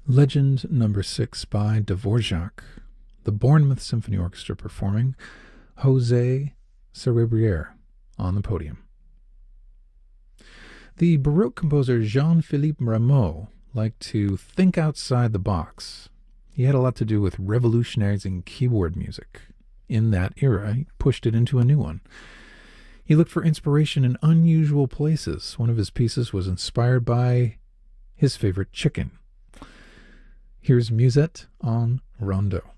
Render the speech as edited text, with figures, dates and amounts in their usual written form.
Legend number 6 by Dvorak, the Bournemouth Symphony Orchestra performing José Cerebrière on the podium. The Baroque composer Jean-Philippe Rameau liked to think outside the box. He had a lot to do with revolutionizing keyboard music. In that era, he pushed it into a new one. He looked for inspiration in unusual places. One of his pieces was inspired by his favorite chicken. Here's Musette en Rondeau.